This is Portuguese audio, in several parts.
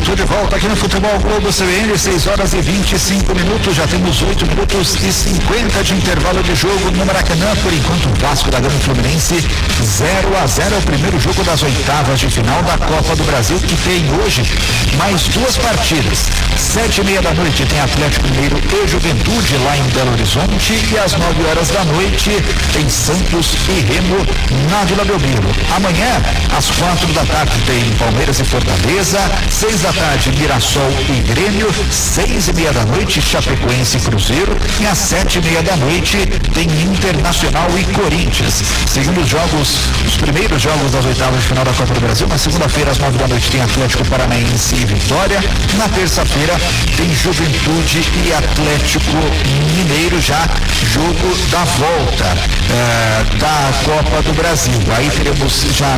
Tô de volta aqui no Futebol Globo CBN, 6 horas e 25 minutos, já temos 8 minutos e 50 de intervalo de jogo no Maracanã, por enquanto o Vasco da Gama e Fluminense 0-0, é o primeiro jogo das oitavas de final da Copa do Brasil, que tem hoje mais duas partidas. 7h30 da noite tem Atlético Mineiro e Juventude lá em Belo Horizonte, e às 9 horas da noite tem Santos e Remo na Vila Belmiro. Amanhã, às 4 da tarde, tem Palmeiras e Fortaleza, 6 da tarde, Mirassol e Grêmio, 6h30 da noite, Chapecoense e Cruzeiro, e às 7h30 da noite tem Internacional e Corinthians. Segundo os primeiros jogos das oitavas de final da Copa do Brasil, na segunda-feira, às 9 da noite, tem Atlético Paranaense e Vitória, na terça-feira tem Juventude e Atlético Mineiro, já jogo da volta da Copa do Brasil. Aí teremos já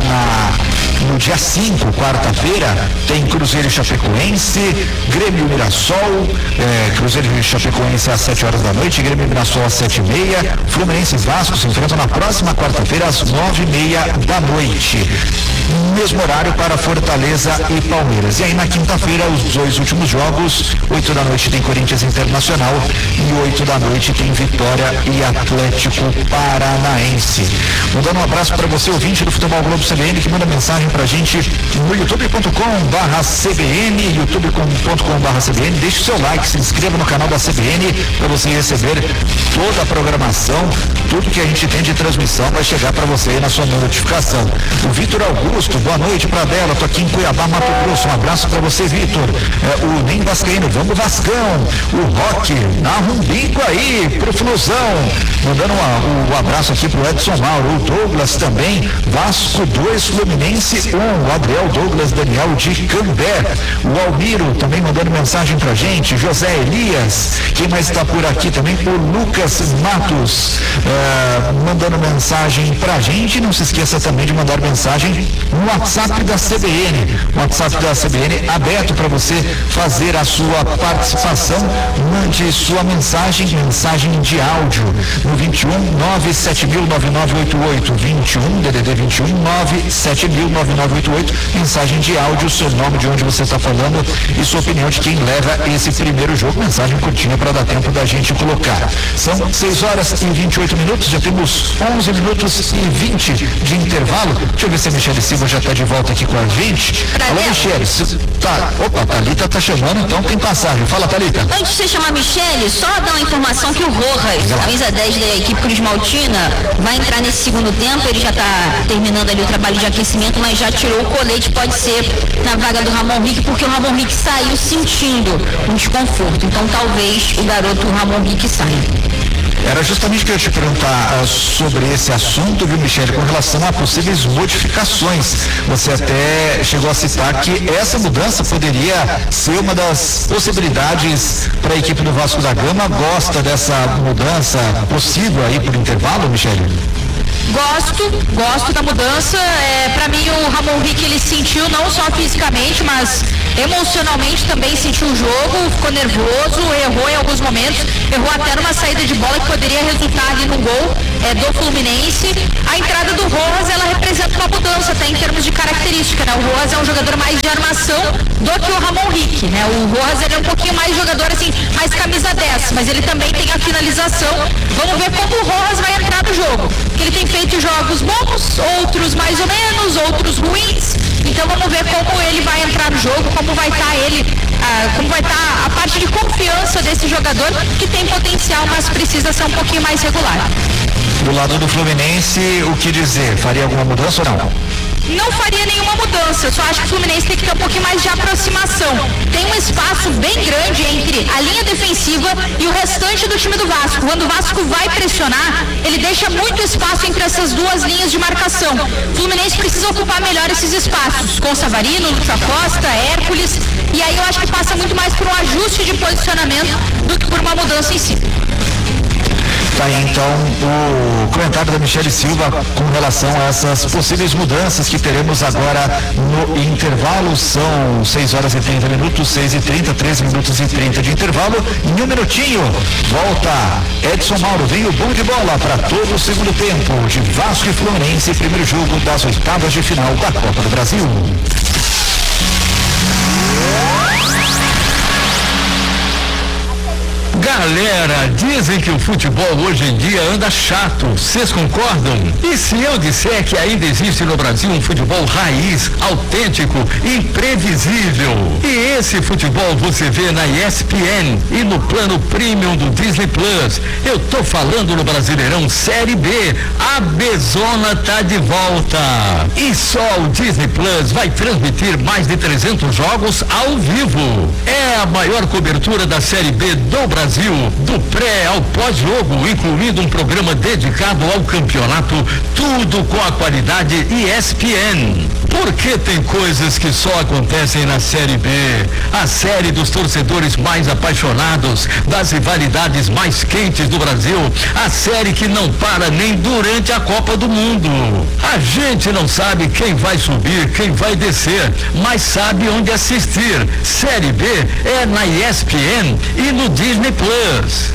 no dia 5, quarta-feira, tem Cruzeiro e Chapecoense, Grêmio e Mirassol, Cruzeiro e Chapecoense às 7 horas da noite, Grêmio e Mirassol às 7h30, Fluminense e Vasco se enfrentam na próxima quarta-feira às 9h30 da noite. Mesmo horário para Fortaleza e Palmeiras. E aí na quinta-feira, os dois últimos jogos, 8 da noite tem Corinthians Internacional e 8 da noite tem Vitória e Atlético Paranaense. Mandando um abraço para você, ouvinte do Futebol Globo CBN, que manda mensagem pra gente no youtube.com/CBN, youtube.com/CBN. Deixe o seu like, se inscreva no canal da CBN para você receber toda a programação, tudo que a gente tem de transmissão vai chegar para você aí na sua notificação. O Vitor Augusto, boa noite pra dela, tô aqui em Cuiabá, Mato Grosso, um abraço pra você, Vitor. O Nem Vascaíno, vamos Vascão. O Roque, na Rumbico aí, pro Flusão. Mandando um abraço aqui pro Edson Mauro. O Douglas também, Vasco 2, Fluminense 1. O Adriel Douglas Daniel de Cambé. O Almiro também mandando mensagem pra gente. José Elias, quem mais está por aqui também? O Lucas Matos, mandando mensagem pra gente. Não se esqueça também de mandar mensagem no WhatsApp da CBN. O WhatsApp da CBN aberto para você fazer a sua participação. Mande sua mensagem de áudio no 21 9709988, 21 DDD 21 9709988, mensagem de áudio, seu nome, de onde você está falando e sua opinião de quem leva esse primeiro jogo. Mensagem curtinha para dar tempo da gente colocar. São 6 horas e 28 minutos, já temos 11 minutos e 20 de intervalo. Deixa eu ver se a Michele Silva já está de volta aqui com a gente. Alô, Michele. Opa, a Thalita tá chamando, então tem passagem. Fala, Thalita. Antes de você chamar a Michele, só dar uma informação que o Rojas, camisa 10 da equipe Cruz Maltina, vai entrar nesse segundo tempo. Ele já está terminando ali o trabalho de aquecimento, mas já tirou o colete, pode ser na vaga do Ramon Rick, porque o Ramon Rick saiu sentindo um desconforto. Então talvez o garoto Ramon Rick saia. Era justamente o que eu ia te perguntar sobre esse assunto, viu, Michele, com relação a possíveis modificações. Você até chegou a citar que essa mudança poderia ser uma das possibilidades para a equipe do Vasco da Gama. Gosta dessa mudança possível aí por intervalo, Michele? Gosto da mudança. Para mim, o Ramon Rick, ele sentiu não só fisicamente, mas emocionalmente também sentiu o jogo, ficou nervoso, errou em alguns momentos, errou até numa saída de bola que poderia resultar ali no gol do Fluminense. A entrada do Rojas, ela representa uma mudança até em termos de característica, né? O Rojas é um jogador mais de armação do que o Ramon Rick, né? O Rojas, ele é um pouquinho mais jogador, assim, mais camisa 10, mas ele também tem a finalização. Vamos ver como o Rojas vai entrar no jogo, porque ele tem feito jogos bons, outros mais ou menos, outros ruins. Então vamos ver como ele vai entrar no jogo, como vai estar a parte de confiança desse jogador, que tem potencial, mas precisa ser um pouquinho mais regular. Do lado do Fluminense, o que dizer? Faria alguma mudança ou não? Não faria nenhuma mudança, eu só acho que o Fluminense tem que ter um pouquinho mais de aproximação. Tem um espaço bem grande entre a linha defensiva e o restante do time do Vasco. Quando o Vasco vai pressionar, ele deixa muito espaço entre essas duas linhas de marcação. O Fluminense precisa ocupar melhor esses espaços, com Savarino, Lúcio Costa, Hércules, e aí eu acho que passa muito mais por um ajuste de posicionamento do que por uma mudança em si. Tá aí então o comentário da Michele Silva com relação a essas possíveis mudanças que teremos agora no intervalo. São 6 horas e 30 minutos, 6h30, 13 minutos e 30 de intervalo. Em um minutinho, volta Edson Mauro, vem o bom de bola para todo o segundo tempo de Vasco e Fluminense, primeiro jogo das oitavas de final da Copa do Brasil. Galera, dizem que o futebol hoje em dia anda chato, vocês concordam? E se eu disser que ainda existe no Brasil um futebol raiz, autêntico, imprevisível? E esse futebol você vê na ESPN e no plano premium do Disney Plus. Eu tô falando no Brasileirão Série B, a Bezona tá de volta. E só o Disney Plus vai transmitir mais de 300 jogos ao vivo. É a maior cobertura da Série B do Brasil, do pré ao pós-jogo, incluindo um programa dedicado ao campeonato, tudo com a qualidade ESPN. Porque tem coisas que só acontecem na Série B, a série dos torcedores mais apaixonados, das rivalidades mais quentes do Brasil, a série que não para nem durante a Copa do Mundo. A gente não sabe quem vai subir, quem vai descer, mas sabe onde assistir. Série B é na ESPN e no Disney Plus.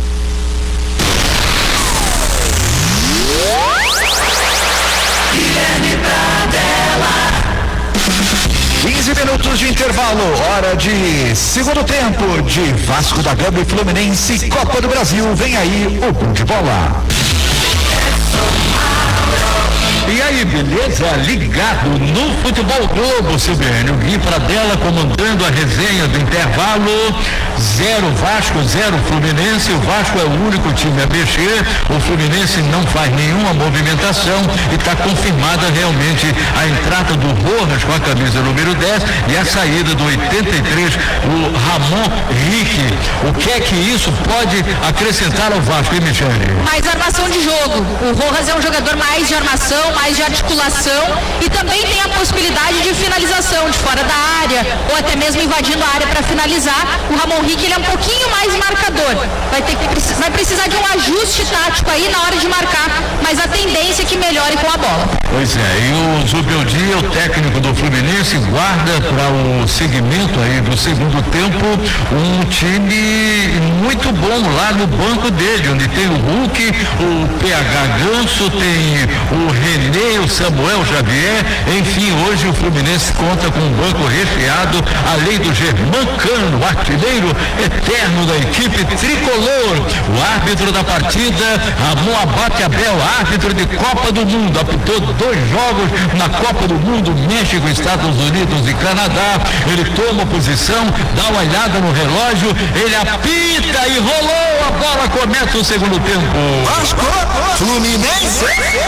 15 minutos de intervalo, hora de segundo tempo de Vasco da Gama e Fluminense, Copa do Brasil. Vem aí o Bom de Bola. E aí, beleza? Ligado no Futebol Globo, CBN. O Gui Pradella comandando a resenha do intervalo. 0 Vasco, 0 Fluminense. O Vasco é o único time a mexer. O Fluminense não faz nenhuma movimentação e está confirmada realmente a entrada do Rojas com a camisa número 10 e a saída do 83, o Ramon Rique. O que é que isso pode acrescentar ao Vasco, hein, Michele? Mais armação de jogo. O Rojas é um jogador mais de armação, mais de articulação e também tem a possibilidade de finalização de fora da área ou até mesmo invadindo a área para finalizar. O Ramon Rique, ele é um pouquinho mais marcador, vai precisar de um ajuste tático aí na hora de marcar, mas a tendência é que melhore com a bola. Pois é, e o Zubeldia, o técnico do Fluminense, guarda para o segmento aí do segundo tempo um time muito bom lá no banco dele, onde tem o Hulk, o PH Ganso, tem o René, o Samuel Xavier, enfim, hoje o Fluminense conta com um banco recheado, além do Germancano, artilheiro eterno da equipe tricolor. O árbitro da partida, Ramon Abate Abel, árbitro de Copa do Mundo, apitou 2 jogos na Copa do Mundo, México, Estados Unidos e Canadá. Ele toma posição, dá uma olhada no relógio, ele apita e rolou, a bola começa o segundo tempo. Vasco, Fluminense.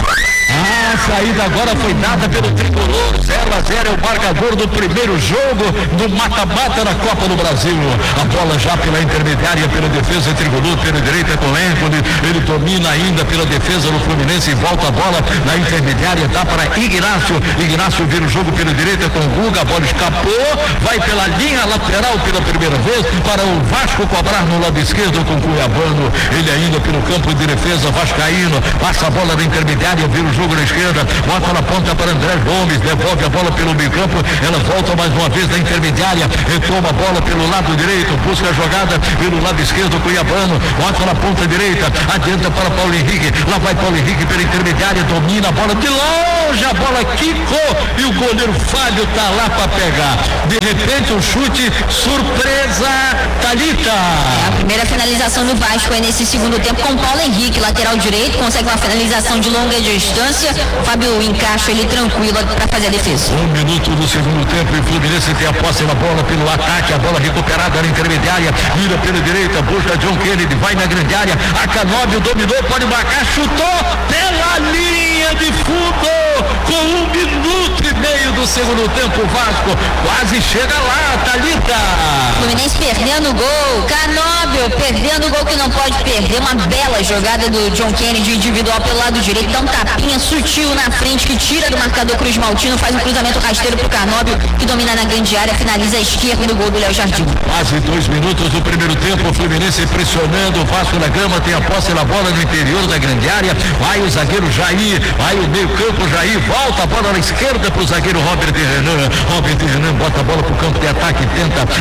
A saída agora foi dada pelo tricolor. 0-0 é o marcador do primeiro jogo do mata-mata na Copa do Brasil. A bola já pela intermediária, pela defesa tricolor, pela direita com Lencoli. Ele domina ainda pela defesa no Fluminense e volta a bola na intermediária, dá para Ignácio. Ignácio vira o jogo pela direita com Guga, a bola escapou, vai pela linha lateral pela primeira vez para o Vasco cobrar no lado esquerdo com Cuiabano. Ele ainda pelo campo de defesa vascaíno, passa a bola na intermediária, vira o jogo na esquerda, bota na ponta para André Gomes, devolve a bola pelo meio campo, ela volta mais uma vez na intermediária, retoma a bola pelo lado direito, busca a jogada pelo lado esquerdo, Cuiabano, bota na ponta direita, adianta para Paulo Henrique, lá vai Paulo Henrique pela intermediária, domina a bola de longe, a bola quicou e o goleiro Fábio tá lá para pegar. De repente um chute surpresa, Thalita. A primeira finalização do Vasco é nesse segundo tempo com Paulo Henrique, lateral direito, consegue uma finalização de longa distância. Fábio encaixa ele tranquilo para fazer a defesa. 1 minuto do segundo tempo e o Fluminense tem a posse na bola pelo ataque, a bola recuperada na intermediária, vira pela direita, busca John Kennedy, vai na grande área, a Canóbio dominou, pode marcar, chutou pela linha de fundo, com 1 minuto e meio do segundo tempo, o Vasco quase chega lá, Thalita. Fluminense perdendo o gol, Canóbio perdendo o gol que não pode perder, uma bela jogada do John Kennedy individual pelo lado direito, dá um tapinha sutil na frente que tira do marcador Cruz Maltino, faz um cruzamento rasteiro pro Canóbio que domina na grande área, finaliza a esquerda do gol do Léo Jardim. Quase 2 minutos do primeiro tempo, o Fluminense pressionando, o Vasco da Gama tem a posse na bola no interior da grande área, vai o zagueiro Jair, vai o meio campo Jair, volta a bola na esquerda pro zagueiro Robert Renan bota a bola pro campo de ataque, tenta, bota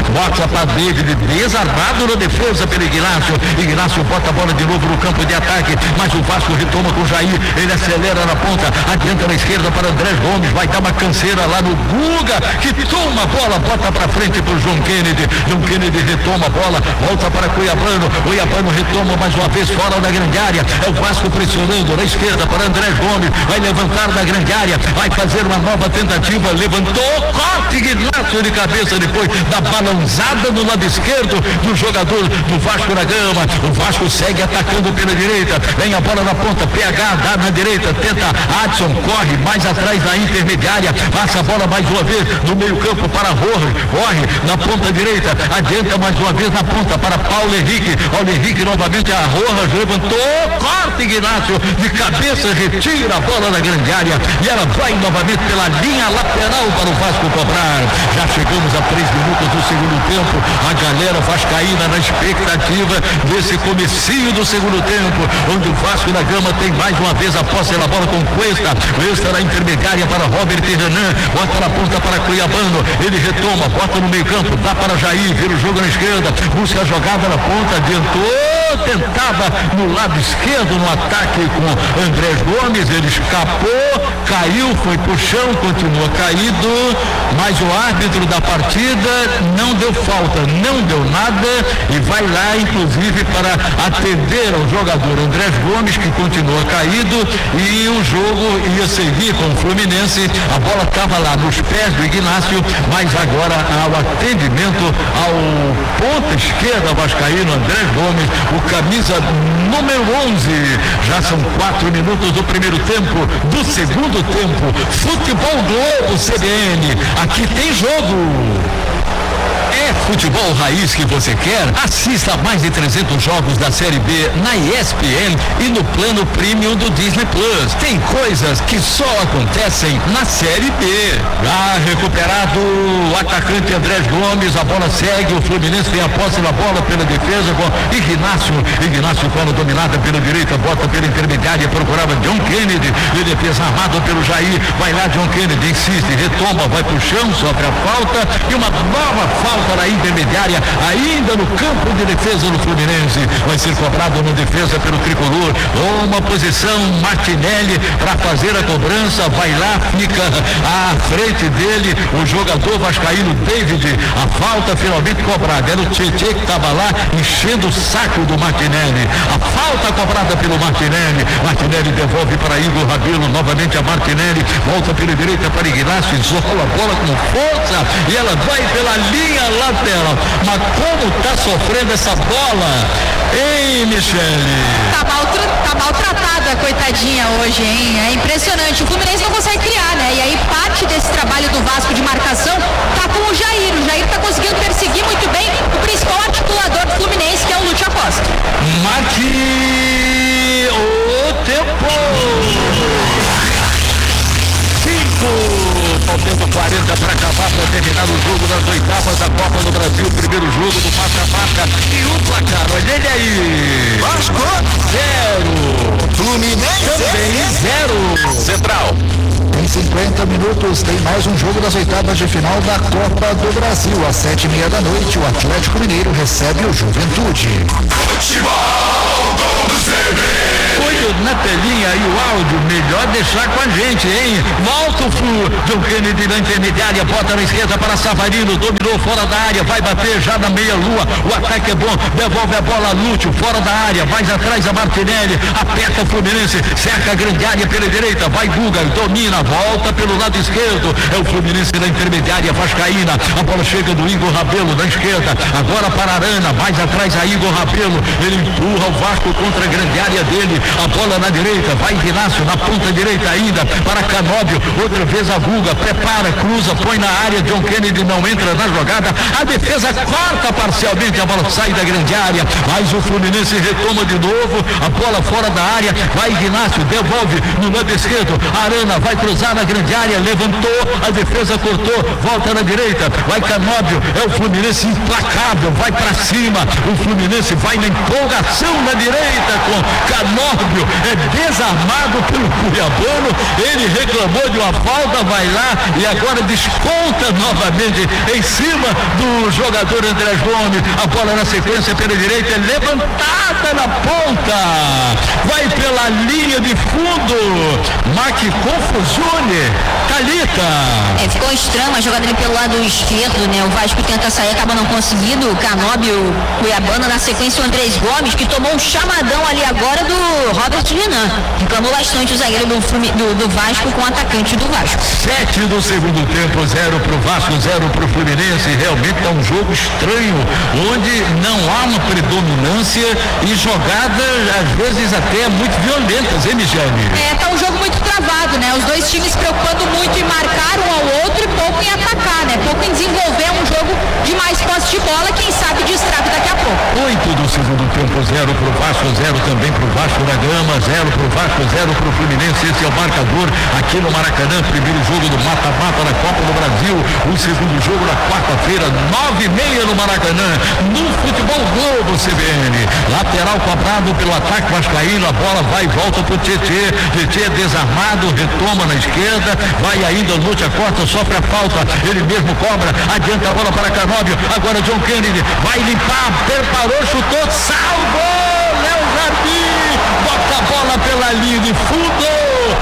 para David, desarmado na defesa pelo Ignacio bota a bola de novo no campo de ataque, mas o Vasco retoma com o Jair, ele acelera na ponta, adianta na esquerda para Andrés Gomes, vai dar uma canseira lá no Guga, que toma a bola, bota para frente para o João Kennedy retoma a bola, volta para Cuiabano retoma mais uma vez fora da grande área, é o Vasco pressionando na esquerda para Andrés Gomes, vai levantar da grande área, vai fazer uma nova tentativa, levantou, corte Ignacio de cabeça depois da balançada no lado esquerdo do jogador do Vasco da Gama. O Vasco segue atacando pela direita, vem a bola na ponta, PH dá na direita, tenta Adson, corre mais atrás da intermediária, passa a bola mais uma vez no meio campo para Rojas, corre na ponta direita, adianta mais uma vez na ponta para Paulo Henrique novamente, a Rojas levantou, corta Ignacio de cabeça, retira a bola da grande área e ela vai novamente pela linha lateral para o Vasco cobrar. Já chegamos a 3 minutos do segundo tempo, a galera vascaína na expectativa desse comecinho do segundo tempo, onde o Vasco da Gama tem mais uma vez a posse da bola com Cuesta na intermediária para Robert Renan, bota na ponta para Cuiabano, ele retoma, bota no meio campo, dá para Jair, vira o jogo na esquerda, busca a jogada na ponta, adiantou, tentava no lado esquerdo no ataque com Andrés Gomes, ele escapou, caiu, foi pro chão, continua caído, mas o árbitro da partida não deu falta, não deu nada e vai lá inclusive para atender ao jogador Andrés Gomes, que continua caído, e o jogo ia seguir com o Fluminense. A bola estava lá nos pés do Ignacio, mas agora ao atendimento ao ponta esquerda vascaíno Andrés Gomes, o camisa número 11. Já são 4 minutos do primeiro tempo, do segundo tempo. Futebol Globo CBN, aqui tem jogo. É futebol raiz que você quer? Assista a mais de 300 jogos da Série B na ESPN e no plano premium do Disney Plus. Tem coisas que só acontecem na Série B. Já recuperado o atacante Andrés Gomes, a bola segue, o Fluminense tem a posse da bola pela defesa com Ignacio bola dominada pela direita, bota pela intermediária, procurava John Kennedy, de defesa armado pelo Jair, vai lá John Kennedy, insiste, retoma, vai pro chão, sofre a falta e uma nova falta na intermediária, ainda no campo de defesa do Fluminense, vai ser cobrado na defesa pelo tricolor, uma posição Martinelli para fazer a cobrança, vai lá, fica à frente dele o jogador vascaíno David, a falta finalmente cobrada, era o Tietê que estava lá enchendo o saco do Martinelli, a falta cobrada pelo Martinelli devolve para Igor Rabelo, novamente a Martinelli, volta pela direita para Ignacio, isola a bola com força e ela vai pela linha lateral, mas como tá sofrendo essa bola, hein, Michele? Tá maltratada, coitadinha hoje, hein? É impressionante, o Fluminense não consegue criar, né? E aí parte desse trabalho do Vasco de marcação tá com o Jair tá conseguindo perseguir muito bem o principal articulador do Fluminense, que é o Lúcio Acosta. Mate o tempo! 5, faltando 40 para acabar, para terminar o jogo das oitavas da Copa do Brasil, primeiro jogo do mata-mata e o placar, olha ele aí, Vasco 0, Fluminense também 0, Central. Em 50 minutos tem mais um jogo das oitavas de final da Copa do Brasil. Às 7h30 da noite, o Atlético Mineiro recebe o Juventude. Olho na telinha e o áudio, melhor deixar com a gente, hein? Volta o John Kennedy na intermediária, bota na esquerda para Savarino, dominou fora da área, vai bater já na meia-lua, o ataque é bom, devolve a bola a Lúcio, fora da área, mais atrás a Martinelli, aperta o Fluminense, cerca a grande área pela direita, vai Guga, domina, volta pelo lado esquerdo, é o Fluminense na intermediária vascaína, a bola chega do Igor Rabelo na esquerda, agora para Arana, mais atrás a Igor Rabelo, ele empurra o Vasco contra a grande área dele, a bola na direita, vai Ignacio na ponta direita ainda, para Canóbio, outra vez a Guga, prepara, cruza, põe na área, John Kennedy não entra na jogada, a defesa corta parcialmente, a bola sai da grande área, mas o Fluminense retoma de novo, a bola fora da área, vai Ignacio, devolve no lado esquerdo, Arana vai cruzar botar na grande área, levantou, a defesa cortou, volta na direita, vai Canóbio, é o Fluminense implacável, vai pra cima, o Fluminense vai na empolgação na direita com Canóbio, é desarmado pelo Cuiabano, ele reclamou de uma falta, vai lá e agora desconta novamente em cima do jogador André Gomes, a bola na sequência pela direita, é levantada na ponta, vai pela linha de fundo, que confusone, Thalita. Ficou estranho a jogada ali pelo lado esquerdo, né? O Vasco tenta sair, acaba não conseguindo, o Canóbio, Cuiabano, na sequência o Andrés Gomes, que tomou um chamadão ali agora do Robert Renan, reclamou bastante o zagueiro do Vasco com o atacante do Vasco. 7 do segundo tempo, 0 pro Vasco, 0 pro Fluminense, realmente é um jogo estranho, onde não há uma predominância e jogadas às vezes até muito violentas, hein, Michele? Tá um jogo muito travado, né? Os dois times se preocupando muito em marcar um ao outro e pouco em atacar, né? Pouco em desenvolver um jogo de mais posse de bola, quem sabe destrave daqui a pouco. 8 do segundo tempo, 0 pro Vasco, 0 também pro Vasco da Gama, 0 pro Vasco, 0 pro Fluminense, esse é o marcador aqui no Maracanã, primeiro jogo do mata-mata na Copa do Brasil, o segundo jogo na quarta-feira, 9h30 no Maracanã, no Futebol Globo CBN, lateral cobrado pelo ataque vascaíno, a bola vai e volta pro Tietê é desarmado, retoma na esquerda, vai ainda, lute a corta, sofre a falta, ele mesmo cobra, adianta a bola para Canóbio, agora John Kennedy, vai limpar, preparou, chutou, salvou, Léo Jardim, bota a bola pela linha de fundo,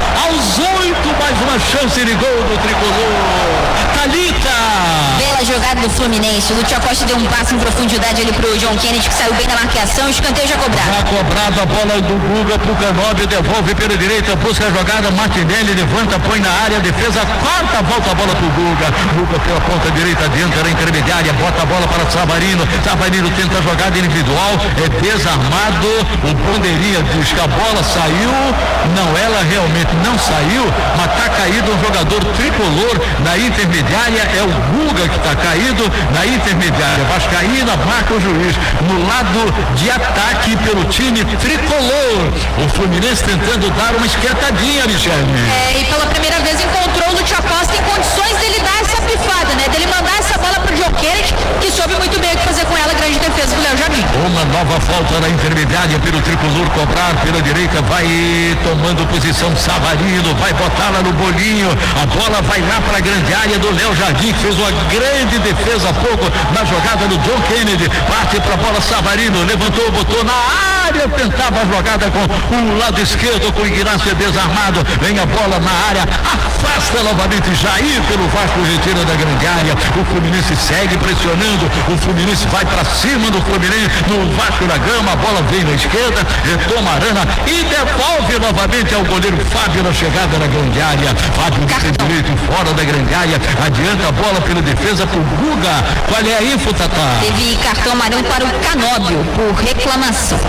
aos 8, mais uma chance de gol do tricolor, Thalita. Bela jogada do Fluminense, o Lúcio Acosta deu um passe em profundidade ali pro John Kennedy, que saiu bem na marcação, escanteio já cobrado. Já cobrado a bola do Guga pro Canóbio, devolve pela direita, busca a jogada, Martinelli levanta, põe na área, defesa, corta, volta a bola pro Guga pela ponta direita, dentro da intermediária, bota a bola para Savarino tenta a jogada individual, é desarmado, o Bandeirinha diz que a bola saiu, não, ela realmente não saiu, mas tá caído um jogador tricolor na intermediária, é o Guga que tá caído na intermediária, Vascaína marca o juiz, no lado de ataque pelo time tricolor, o Fluminense tentando dar uma esquentadinha, Michele. E pela primeira vez encontrou o Lúcio Acosta em condições dele dar essa pifada, né? Dele mandar essa bola pro John Kennedy, que soube muito bem o que fazer com ela, grande defesa do Léo Jardim. Uma nova falta na intermediária pelo tricolor cobrar pela direita, vai tomando posição Savarino, vai botar lá no bolinho, a bola vai lá para a grande área do Léo Jardim, que fez uma grande defesa há pouco na jogada do John Kennedy, parte para a bola Savarino, levantou, botou na área, tentava a jogada com o lado esquerdo, com o Ignacio desarmado, vem a bola na área, afasta novamente Jair pelo Vasco, retira da grande área, o Fluminense segue pressionando, o Fluminense vai para cima do Fluminense, no Vasco da Gama, a bola vem na esquerda, retoma Arana e devolve novamente ao goleiro Fábio na chegada na grande área, Fábio de direito fora da grande área, adianta a bola pela defesa pro Guga, qual é a info, Tatá? Teve cartão amarelo para o Canóbio por reclamação.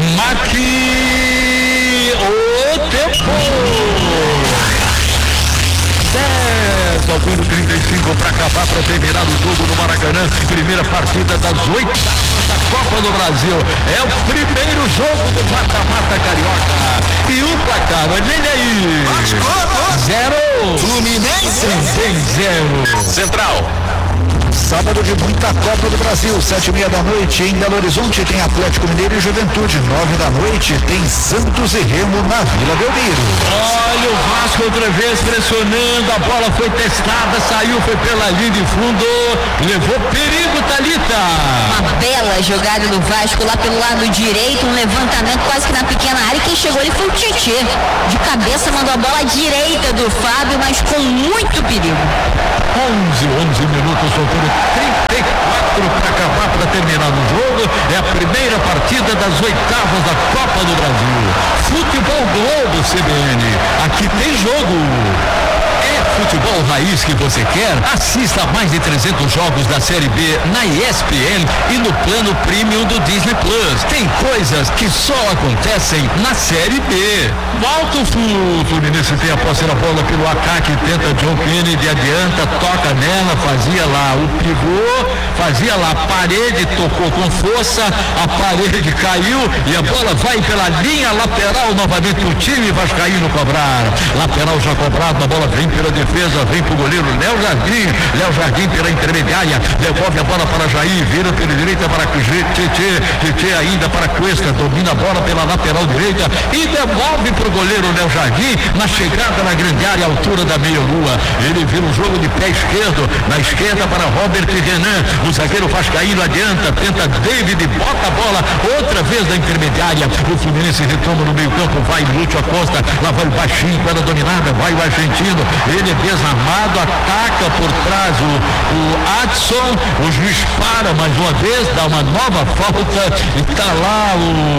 O tempo. 10 ao fim 35 para acabar, para terminar o jogo no Maracanã, primeira partida das 8 da Copa do Brasil, é o primeiro jogo do mata-mata carioca, e o placar, olha ele aí, 0 Fluminense tem 0 Central. Sábado de muita Copa do Brasil, 7h30 da noite em Belo Horizonte tem Atlético Mineiro e Juventude, 9 da noite tem Santos e Remo na Vila Belmiro. Olha o Vasco outra vez pressionando, a bola foi testada, saiu, foi pela linha de fundo, levou perigo, Thalita. Uma bela jogada do Vasco lá pelo lado direito, um levantamento quase que na pequena área, quem chegou ali foi o Tietê, de cabeça mandou a bola à direita do Fábio, mas com muito perigo. 11 minutos, soltando 34 para acabar, para terminar o jogo, é a primeira partida das oitavas da Copa do Brasil, Futebol Globo CBN, aqui tem jogo. Futebol raiz que você quer? Assista a mais de 300 jogos da Série B na ESPN e no plano premium do Disney Plus. Tem coisas que só acontecem na Série B. Volta o Fluminense, tem a posse da bola pelo ataque, tenta John Kennedy, adianta, toca nela, fazia lá o pivô, fazia lá a parede, tocou com força, a parede caiu e a bola vai pela linha lateral, novamente o time vascaíno cobrar. Lateral já cobrado, a bola vem pela defesa, vem pro goleiro Léo Jardim pela intermediária, devolve a bola para Jair, vira pela direita para Tietê ainda para Cuesta, domina a bola pela lateral direita e devolve pro goleiro Léo Jardim na chegada na grande área, altura da meia-lua. Ele vira o jogo de pé esquerdo, na esquerda para Robert Renan, o zagueiro vascaíno adianta, tenta David, bota a bola outra vez da intermediária, o Fluminense retoma no meio campo, vai Lúcio Acosta, lá vai o baixinho, quando dominada, vai o argentino, ele é desarmado, ataca por trás o Adson, o juiz para mais uma vez, dá uma nova falta e tá lá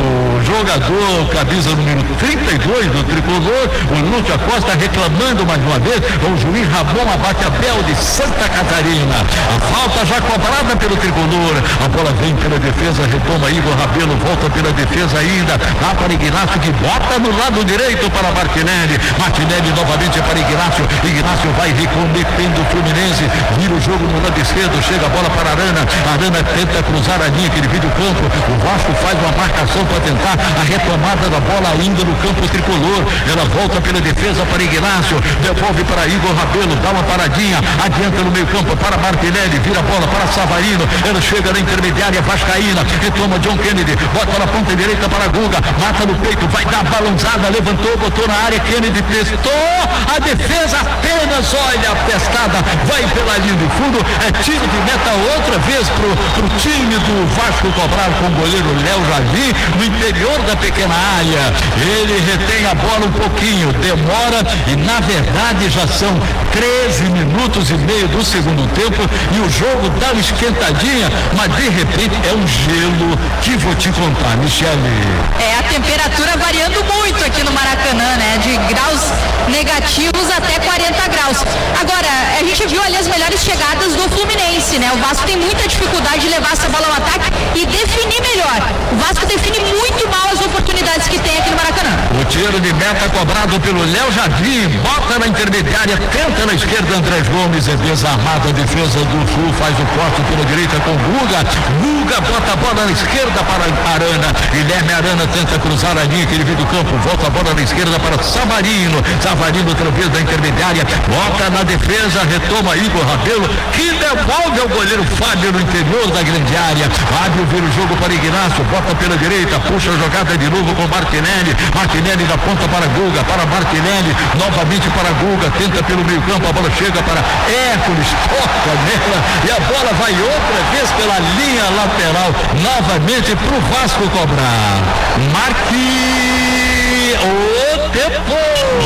o jogador, camisa número 32 do tricolor, o Lúcio Acosta reclamando mais uma vez, o juiz Ramon Abateabel de Santa Catarina. A falta já cobrada pelo tricolor, a bola vem pela defesa, retoma Igor Rabelo, volta pela defesa ainda, lá para Ignacio que bota no lado direito para Martinelli novamente para Ignacio vai reconectando o Fluminense, vira o jogo no lado esquerdo, chega a bola para Arana tenta cruzar a linha que divide o campo, o Vasco faz uma marcação para tentar a retomada da bola ainda no campo tricolor, ela volta pela defesa para Ignacio, devolve para Igor Rabelo, dá uma paradinha, adianta no meio campo para Martinelli, vira a bola para Savarino, ela chega na intermediária vascaína, retoma John Kennedy, bota na ponta direita para Guga, mata no peito, vai dar balançada, levantou, botou na área, Kennedy testou, a defesa apenas olha a testada, vai pela linha de fundo, é tiro de meta outra vez pro time do Vasco cobrar com o goleiro Léo Jardim no interior da pequena área. Ele retém a bola um pouquinho, demora e na verdade já são 13 minutos e meio do segundo tempo e o jogo dá uma esquentadinha, mas de repente é um gelo que vou te contar, Michele. É a temperatura variando muito aqui no Maracanã, né? De graus negativos até 40 graus. Agora, a gente viu ali as melhores chegadas do Fluminense, né? O Vasco tem muita dificuldade de levar essa bola ao ataque e definir melhor. O Vasco define muito mal as oportunidades que tem aqui no Maracanã. O tiro de meta cobrado pelo Léo Jardim, bota na intermediária, tenta na esquerda Andrés Gomes, é desarmada a defesa do Sul, faz o corte pela direita com Guga bota a bola na esquerda para Arana, Guilherme Arana tenta cruzar a linha que ele vem do campo, volta a bola na esquerda para Savarino outra vez da intermediária, bota na defesa, retoma Igor Rabelo, que devolve ao goleiro Fábio no interior da grande área, Fábio vira o jogo para Ignacio, bota pela direita, puxa a jogada de novo com Martinelli da ponta para Guga, para Martinelli, novamente para Guga, tenta pelo meio campo, a bola chega para Hércules, toca nela e a bola vai outra vez pela linha lateral, novamente para o Vasco cobrar. Marque o tempo.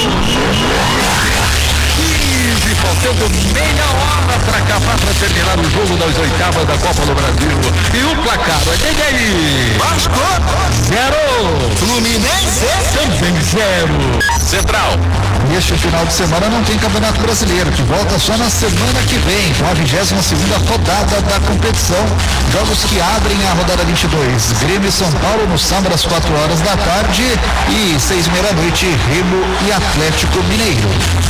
15, faltando meia hora para acabar, para terminar o jogo das oitavas da Copa do Brasil. E o placar, olha aí. Vasco 0. Fluminense também 0. Central. Este final de semana não tem Campeonato Brasileiro, que volta só na semana que vem, com a 22ª rodada da competição. Jogos que abrem a rodada 22. Grêmio e São Paulo no sábado às 4 horas da tarde e 6h30 Remo e Atlético Mineiro.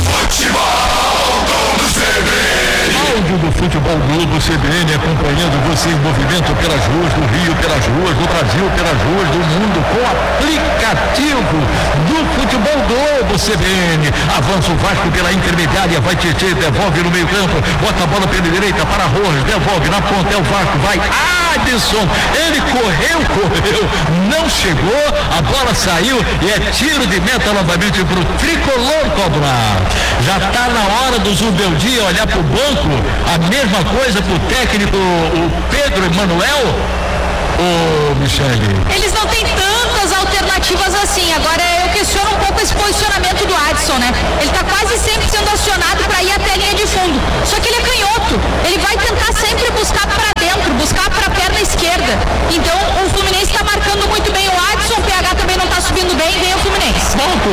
Áudio do Futebol Globo CBN acompanhando você em movimento pelas ruas do Rio, pelas ruas do Brasil, pelas ruas do mundo, com o aplicativo do Futebol Globo CBN. Avança o Vasco pela intermediária, vai Tietê, devolve no meio campo, bota a bola pela direita para Rojas, devolve na ponta, é o Vasco, vai Adson, ele correu, não chegou, a bola saiu e é tiro de meta novamente para o tricolor cobrar. Já está na hora do Zubeldia olhar para o banco, a mesma coisa para o técnico, o Pedro Emanuel. Ô, Michele. Eles não têm tantas alternativas assim. Agora eu questiono um pouco esse posicionamento do Adson, né? Ele tá quase sempre sendo acionado para ir até a linha de fundo. Só que ele é canhoto. Ele vai tentar sempre buscar para dentro, buscar para a perna esquerda. Então o Fluminense está marcando muito bem o Adson, o PH também não tá subindo bem, vem o Fluminense. Volta o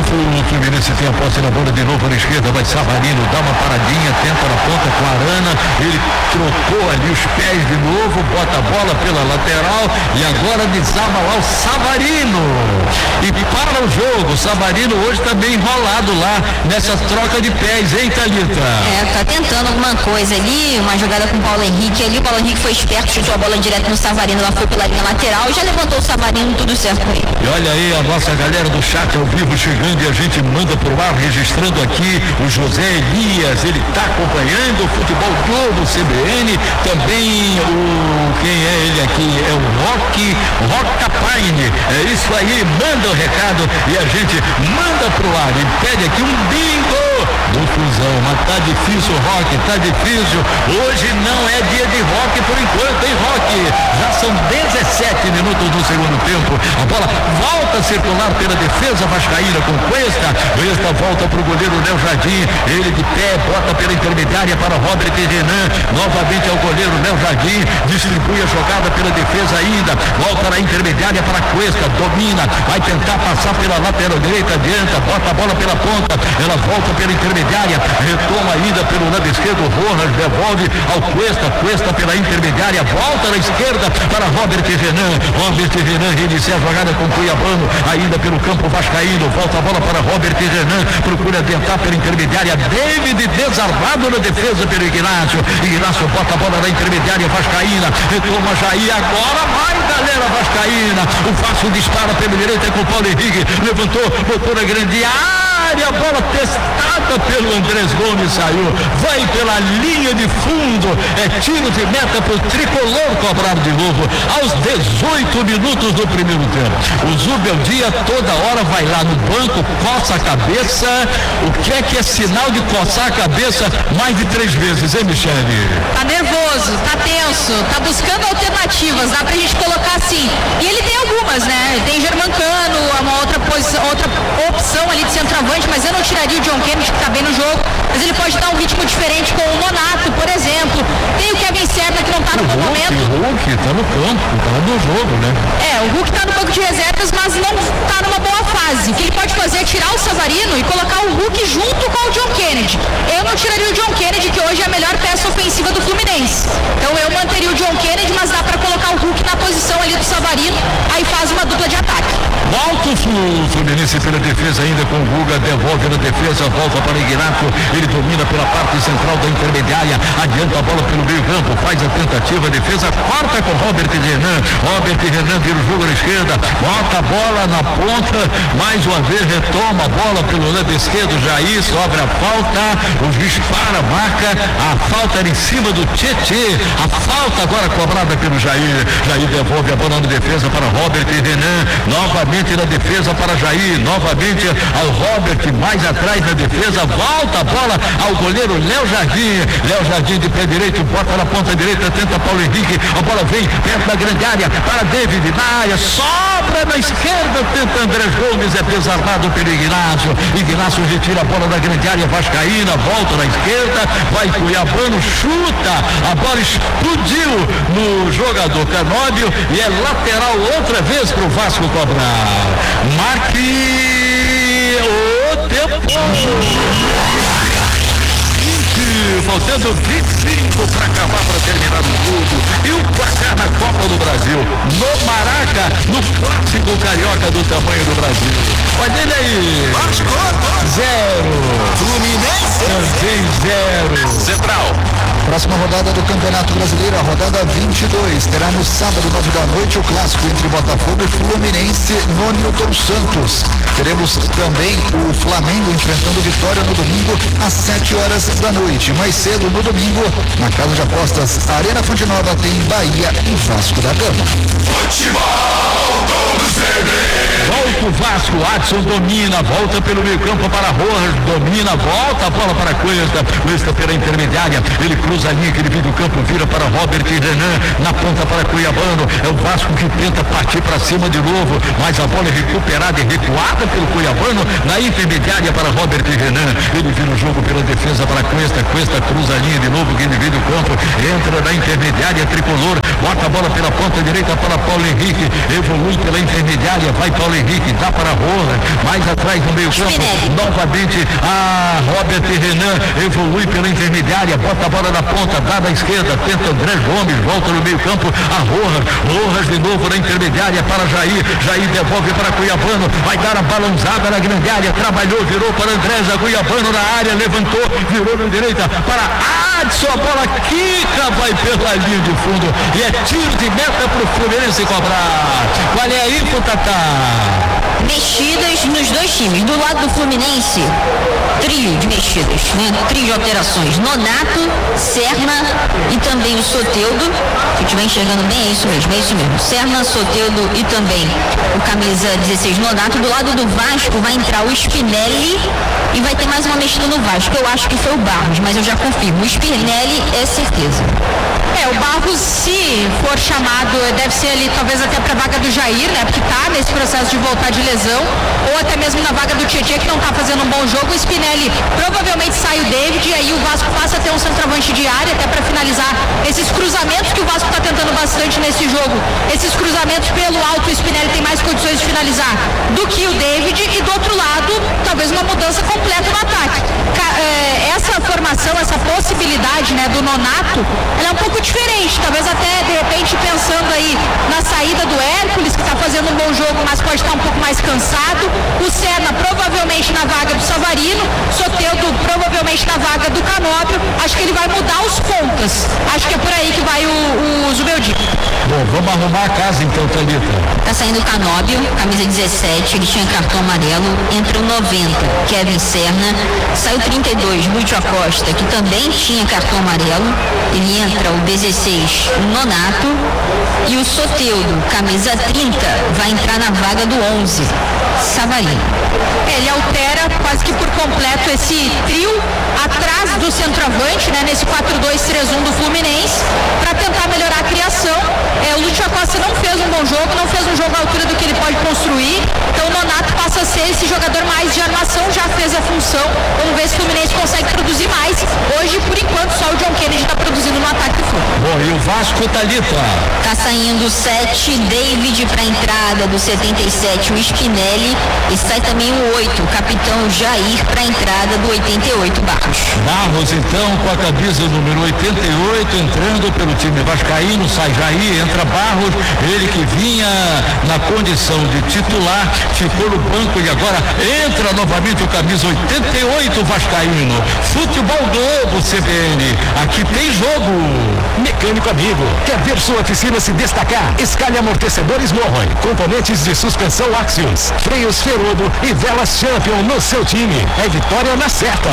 Fluminense tem a posse na bola de novo na esquerda, vai Savarino, dá uma paradinha, tenta na ponta com a Arana, ele trocou ali os pés de novo, bota a bola pela lateral e agora desarma lá o Savarino e para o jogo. O Savarino hoje está bem enrolado lá nessa troca de pés, hein, Thalita? Tá tentando alguma coisa ali, uma jogada com o Paulo Henrique ali, o Paulo Henrique foi esperto, chutou a bola direto no Savarino, ela foi pela linha lateral e já levantou o Savarino, tudo certo com ele. E olha aí a nossa galera do chat ao vivo chegando e a gente manda pro ar, registrando aqui o José Elias, ele tá acompanhando o Futebol Globo CBN, também quem é ele aqui? É o Rock Capaine, é isso aí, manda o recado e a gente manda pro ar e pede aqui um bingo do Fusão, mas tá difícil, Rock, tá difícil, hoje não é dia de rock por enquanto, hein, Rock? Já são 17 minutos do segundo tempo, a bola volta a circular pela defesa vascaína com Cuesta volta pro goleiro Léo Jardim, ele de pé, bota pela intermediária para Robert Renan, novamente ao goleiro Léo Jardim, distribui a jogada pela defesa ainda, volta na intermediária para Cuesta, domina, vai tentar passar pela lateral direita, adianta, bota a bola pela ponta, ela volta pela intermediária, retoma ainda pelo lado esquerdo, Rojas devolve ao Cuesta pela intermediária, volta na esquerda para Robert Renan inicia a jogada com Cuiabano, ainda pelo campo vascaíno, volta a bola para Robert Renan, procura adiantar pela intermediária, David desarmado na defesa pelo Ignacio bota a bola na intermediária vascaína, retoma Jair, agora vai galera vascaína, o Vasco dispara pela direita com o Paulo Henrique, levantou, botou na grande área, a bola testada pelo Andrés Gomes, saiu, vai pela linha de fundo, é tiro de meta pro tricolor cobrar de novo, aos 18 minutos do primeiro tempo. O Zubeldia toda hora vai lá no banco, coça a cabeça, o que é sinal de coçar a cabeça mais de 3 vezes, hein, Michele? Tá nervoso, tá tenso, tá buscando alternativas, dá pra gente colocar assim, e ele tem algumas, né, ele tem Germancano, uma outra opção ali de centroavante, mas eu não tiraria o John Kennedy, que tá bem no jogo, mas ele pode dar um ritmo diferente com o Nonato, por exemplo, tem o Kevin Serna que não tá no bom momento. O Hulk tá no campo, tá no jogo, né? O Hulk tá no banco de reservas, mas não tá numa boa fase. O que ele pode fazer é tirar o Savarino e colocar o Hulk junto com o John Kennedy. Eu não tiraria o John Kennedy, que hoje é a melhor peça ofensiva do Fluminense. Então eu manteria o John Kennedy, mas dá pra colocar o Hulk na posição ali do Savarino, aí faz uma dupla de ataque. Volta o Fluminense pela defesa ainda com o Guga, devolve na defesa, volta para Ignacio, ele domina pela parte central da intermediária, adianta a bola pelo meio campo, faz a tentativa, a defesa corta com Robert Renan vira o jogo na esquerda, bota a bola na ponta, mais uma vez retoma a bola pelo lado esquerdo, Jair, sobra a falta, o juiz para, marca, a falta era em cima do Tietê, a falta agora cobrada pelo Jair devolve a bola na defesa para Robert Renan, novamente na defesa para Jair, novamente ao Robert, mais atrás na defesa, volta a bola ao goleiro Léo Jardim de pé direito, bota na ponta direita, tenta Paulo Henrique, a bola vem perto da grande área para David, na área, sobra na esquerda, tenta Andrés Gomes, é desarmado pelo Ignacio retira a bola da grande área vascaína, volta na esquerda, vai Cuiabano, chuta, a bola explodiu no jogador Canóbio e é lateral outra vez para o Vasco cobrar. Marque o tempo. Faltando 25 para acabar, para terminar o jogo. E o placar na Copa do Brasil, no Maraca, no clássico carioca do tamanho do Brasil. Olha ele aí. Vasco 0. Fluminense também 0. Central. Próxima rodada do Campeonato Brasileiro, a rodada 22. Terá no sábado, 9 da noite, o clássico entre Botafogo e Fluminense no Newton Santos. Teremos também o Flamengo enfrentando o Vitória no domingo às 7 horas da noite. Mais cedo no domingo, na casa de apostas Arena Fonte Nova, tem Bahia e Vasco da Gama. Futebol do CBN. Volta o Vasco, Adson domina, volta pelo meio campo para Rojas, domina, volta a bola para Cuesta pela intermediária, ele cruza a linha que ele vem do campo, vira para Robert Renan, na ponta para Cuiabano, é o Vasco que tenta partir para cima de novo, mas a bola é recuperada e recuada pelo Cuiabano, na intermediária para Robert Renan, ele vira o jogo pela defesa para Cuesta cruza a linha de novo, que ele vem do campo, entra na intermediária tricolor, bota a bola pela ponta direita para Paulo Henrique, evolui pela intermediária intermediária, vai Paulo Henrique, dá para Rojas, mais atrás no meio campo, novamente a Robert Renan evolui pela intermediária, bota a bola na ponta, dá na esquerda, tenta André Gomes, volta no meio campo, a Rojas de novo na intermediária para Jair devolve para Cuiabano, vai dar a balançada na grande área, trabalhou, virou para Andréza, Cuiabano na área, levantou, virou na direita para Adson, a bola quica, vai pela linha de fundo e é tiro de meta para o Fluminense cobrar. Qual é aí, Putatá? Mexidas nos dois times. Do lado do Fluminense, trio de mexidas, né? Trio de alterações. Nonato, Serna e também o Soteldo. Se eu estiver enxergando bem, é isso mesmo. Serna, Soteldo e também o camisa 16 Nonato. Do lado do Vasco vai entrar o Spinelli e vai ter mais uma mexida no Vasco. Eu acho que foi o Barros, mas eu já confirmo. O Spinelli é certeza. O Barros, se for chamado, deve ser ali talvez até para a vaga do Jair, né? Porque tá nesse processo de voltar de lesão, ou até mesmo na vaga do Tietê, que não tá fazendo um bom jogo. O Spinelli provavelmente sai o David, e aí o Vasco passa a ter um centroavante de área, até para finalizar esses cruzamentos que o Vasco tá tentando bastante nesse jogo. Esses cruzamentos pelo alto, o Spinelli tem mais condições de finalizar do que o David, e do outro lado, talvez uma mudança completa no ataque. Essa formação, essa possibilidade, né, do Nonato, ela é um pouco diferente, talvez até de repente pensando aí na saída do Hércules, que está fazendo um bom jogo, mas pode estar um pouco mais cansado. O Serna provavelmente na vaga do Savarino, Soteldo provavelmente na vaga do Canóbio. Acho que ele vai mudar os pontas. Acho que é por aí que vai o Zubeldia. Bom, vamos arrumar a casa então, Thalita. Tá saindo o Canóbio, camisa 17, ele tinha cartão amarelo. Entra o 90, Kevin Serna. Sai o 32, Lúcio Acosta, que também tinha cartão amarelo. Ele entra o 16, Nonato. E o Soteldo, camisa 30, vai entrar na vaga do 11, Savarino. Ele altera quase que por completo esse trio atrás do centroavante, né, nesse 4-2-3-1 do Fluminense, para tentar melhorar a criação. O Lúcio Acosta não fez um bom jogo, não fez um jogo à altura do que ele pode construir, então o Nonato passa a ser esse jogador mais de armação, já fez a função. Vamos ver se o Fluminense consegue produzir mais. Hoje, por enquanto, só o John Kennedy está produzindo no ataque do Fluminense. Bom, e o Vasco, Thalita? Tá saindo o 7, David para entrada do 77, o Spinelli, e sai também o 8, o capitão Jair para entrada do 88, Barros, então, com a camisa número 88, entrando pelo time vascaíno, sai Jair, entra Barros, ele que vinha na condição de titular, ficou no banco e agora entra novamente o camisa 88 vascaíno. Futebol Globo CBN, aqui tem jogo. Mecânico amigo, quer ver sua oficina se destacar? Escalhe amortecedores Morroy, componentes de suspensão Axios, freios Ferodo e velas Champion no seu time. É vitória na certa.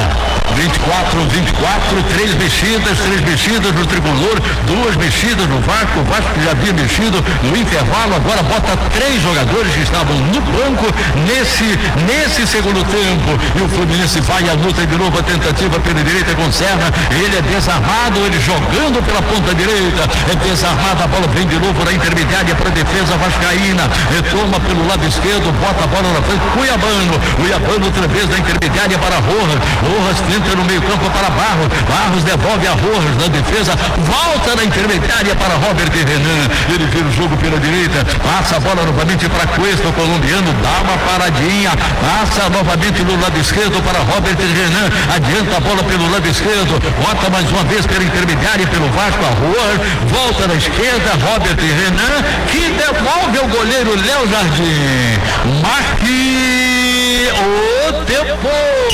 24, três mexidas no tricolor, 2 mexidas no Vasco, o Vasco já havia mexido no intervalo, agora bota 3 jogadores que estavam no banco nesse segundo tempo, e o Fluminense vai à luta de novo, a tentativa pela direita com Serna, ele é desarmado, ele jogando pela ponta direita, é desarmado, a bola vem de novo na intermediária para a defesa vascaína, retoma pelo lado esquerdo, bota a bola na frente, Cuiabano outra vez na intermediária para Rojas tenta no meio campo para Barros devolve a Rojas na defesa, volta na intermediária para Robert Renan, ele vira o jogo pela direita, passa a bola novamente para Cuesta, o colombiano, dá uma paradinha, passa novamente no lado esquerdo para Robert Renan, adianta a bola pelo lado esquerdo, bota mais uma vez pela intermediária pelo Vasco, a Rojas, volta na esquerda, Robert Renan, que devolve ao goleiro Léo Jardim. Marque o tempo.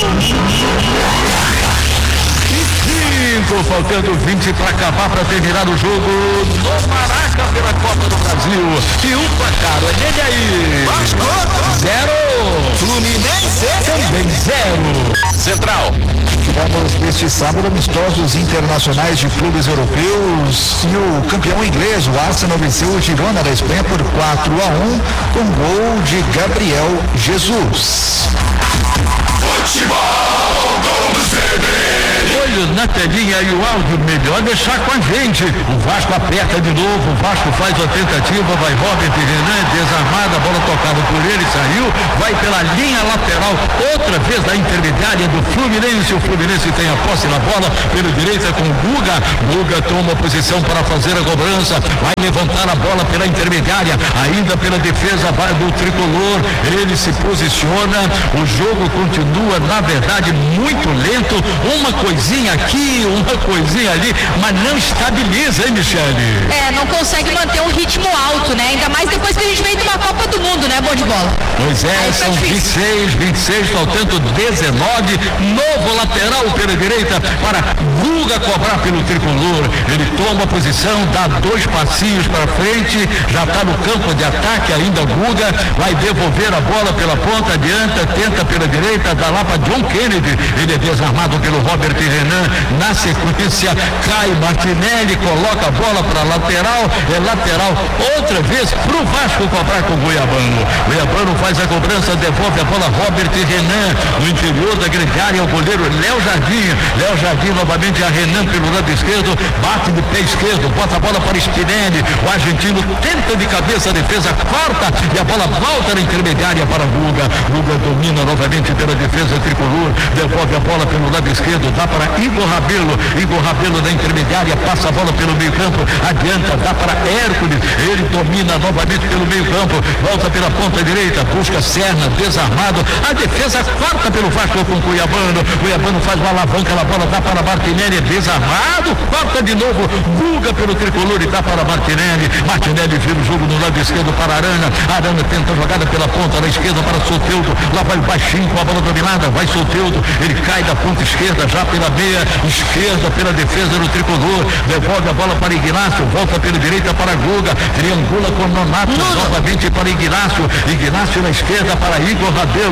Faltando 20 para acabar, para terminar o jogo no Maraca pela Copa do Brasil. E um placar, olha aí. Vasco 0. Fluminense também 0. Central. Tivemos neste sábado amistosos internacionais de clubes europeus e o campeão inglês, o Arsenal, venceu o Girona da Espanha por 4-1 com gol de Gabriel Jesus. Futebol Globo CBN. olho na telinha e o áudio, melhor deixar com a gente. O Vasco aperta de novo, o Vasco faz a tentativa, vai Robert Renan, desarmada, a bola tocada por ele, saiu, vai pela linha lateral, outra vez da intermediária do Fluminense. O Fluminense tem a posse na bola, pela direita com o Guga. Guga toma posição para fazer a cobrança, vai levantar a bola pela intermediária, ainda pela defesa do tricolor. Ele se posiciona, o jogo continua, na verdade, muito lento, uma coisinha aqui, uma coisinha ali, mas não estabiliza, hein, Michele? Não consegue manter um ritmo alto, né? Ainda mais depois que a gente veio de uma Copa do Mundo, né, bom de bola? Pois é, são 26, faltando 19, novo lateral pela direita para Guga cobrar pelo tricolor. Ele toma a posição, dá 2 passinhos para frente, já está no campo de ataque, ainda Guga vai devolver a bola pela ponta, adianta, tenta pela direita, dá lá para John Kennedy, ele é desarmado pelo Robert Renan, na sequência cai Martinelli, coloca a bola para lateral, é lateral outra vez pro Vasco cobrar com o Goiabano faz a cobrança, devolve a bola Robert Renan, no interior da grande área, o goleiro Léo Jardim novamente a Renan pelo lado esquerdo, bate de pé esquerdo, bota a bola para Spinelli, o argentino tenta de cabeça a defesa, corta e a bola volta na intermediária para Guga domina novamente pela defesa tricolor, devolve a bola pelo lado esquerdo, dá para Igor Rabelo na intermediária, passa a bola pelo meio campo, adianta, dá para Hércules, ele domina novamente pelo meio campo, volta pela ponta direita, busca Serna, desarmado, a defesa corta pelo Vasco com Cuiabano faz uma alavanca na bola, dá para Martinelli, desarmado, corta de novo, Guga pelo tricolor e dá para Martinelli vira o jogo no lado esquerdo para Arana tenta a jogada pela ponta na esquerda para Soteldo, lá vai o baixinho com a bola dominada, vai Soteldo, ele cai da ponta esquerda, já pela meia esquerda, pela defesa do tricolor, devolve a bola para Ignácio, volta pela direita para Guga, triangula com Nonato, novamente para Ignácio na esquerda para Igor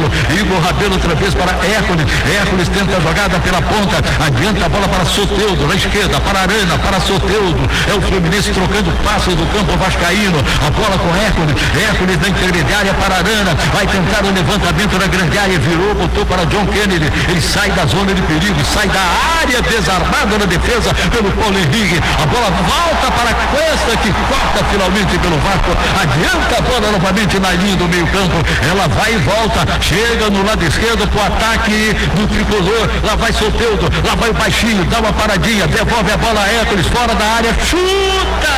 Rabelo outra vez para Hércules tenta a jogada pela ponta, adianta a bola para Soteldo, na esquerda, para Arana, para Soteldo, é o Fluminense trocando passos do campo vascaíno, a bola com Hércules na intermediária para Arana, vai tentar o levantamento na grande área, virou, botou para John Kennedy, ele sai da zona de perigo, sai da área, desarmado na defesa pelo Paulo Henrique, a bola volta para a Cuesta, que corta finalmente pelo Vasco, adianta a bola novamente na linha do meio campo, ela vai e volta, chega no lado esquerdo pro ataque do tricolor, lá vai Soteldo, lá vai o baixinho, dá uma paradinha, devolve a bola a Hércules, fora da área, chuta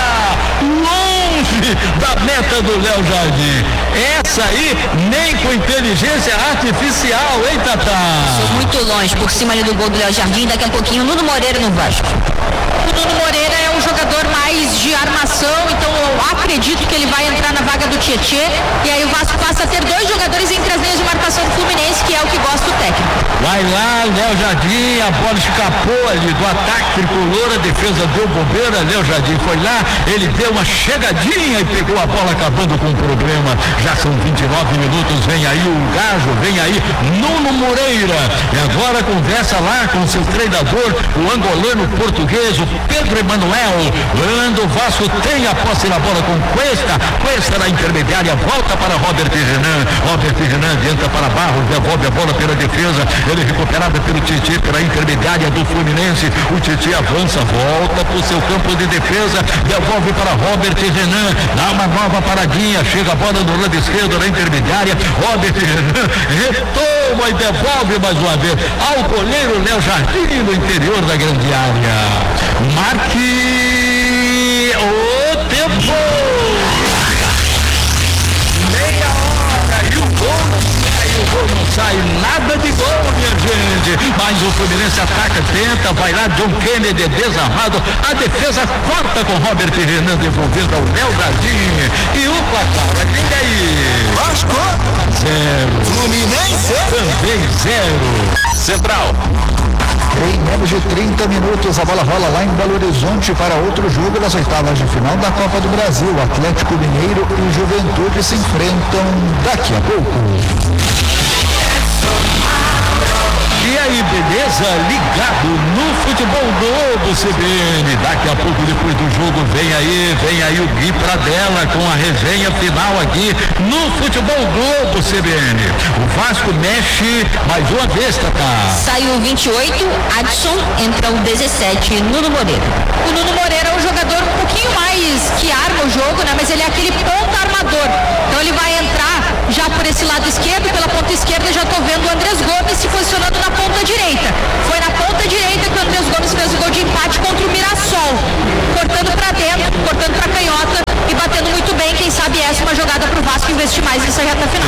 longe da meta do Léo Jardim. Essa aí nem com inteligência artificial, hein, Tatá? Muito longe, por cima ali do gol do Léo Jardim, daqui a pouquinho Nuno Moreira no Vasco. O Nuno Moreira é um jogador mais de armação, então eu acredito que ele vai entrar na vaga do Tietê, e aí o Vasco passa a ter 2 jogadores entre as linhas de marcação do Fluminense, que é o que gosta o técnico. Vai lá, Léo Jardim, a bola escapou ali do ataque tricolor, a defesa deu bobeira, Léo Jardim foi lá, ele deu uma chegadinha e pegou a bola, acabando com o problema. Já são 29 minutos, vem aí o Gajo, vem aí Nuno Moreira, e agora conversa lá com seu treinador, o angolano português, o Pedro Emanuel, quando o Vasco tem a posse na bola com Cuesta na intermediária, volta para Robert Renan adianta para Barros, devolve a bola pela defesa, ele é recuperado pelo Tietê, pela intermediária do Fluminense, o Tietê avança, volta para o seu campo de defesa, devolve para Robert Renan, dá uma nova paradinha, chega a bola no lado esquerdo na intermediária, Robert Renan retoma e devolve mais uma vez ao goleiro Léo Jardim no interior da grande área. Marque o tempo. Meia hora e o gol não sai nada de gol, minha gente. Mas o Fluminense ataca, tenta, vai lá, John Kennedy desarmado, a defesa corta com Robert Renan, devolvendo ao Léo Jardim. E o placar, quem aí? Vasco 0. Fluminense também 0. Central. Em menos de 30 minutos, a bola rola lá em Belo Horizonte para outro jogo das oitavas de final da Copa do Brasil. Atlético Mineiro e Juventude se enfrentam daqui a pouco. E aí, beleza? Ligado no Futebol Globo CBN. Daqui a pouco, depois do jogo, vem aí o Gui Pradella com a resenha final aqui no Futebol Globo CBN. O Vasco mexe mais uma vez, Tata. Saiu o 28, Adson, entra o 17, Nuno Moreira. O Nuno Moreira é um jogador um pouquinho mais que arma o jogo, né? Mas ele é aquele ponta armador. Então ele vai entrar já por esse lado esquerdo, pela ponta esquerda já tô vendo o Andrés Gomes se posicionando na ponta direita. Foi na ponta direita que o Andrés Gomes fez o gol de empate contra o Mirassol. Cortando pra dentro, cortando pra canhota e batendo muito bem. Quem sabe essa é uma jogada pro Vasco investir mais nessa reta final.